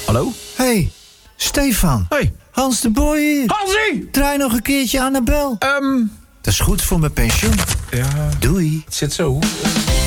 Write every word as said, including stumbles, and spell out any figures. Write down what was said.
Hallo? Hey, Stefan. Hey. Hans de Boy hier. Hansie! Draai nog een keertje aan de bel. Ehm... Dat is goed voor mijn pensioen. Ja... Doei. Het zit zo.